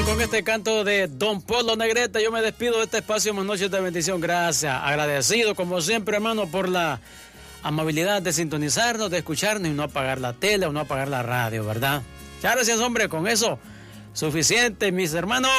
Con este canto de Don Polo Negrete, yo me despido de este espacio Más Noches de Bendición. Gracias, agradecido como siempre, hermano, por la amabilidad de sintonizarnos, de escucharnos y no apagar la tele o no apagar la radio, ¿verdad? Muchas gracias, hombre, con eso suficiente, mis hermanos.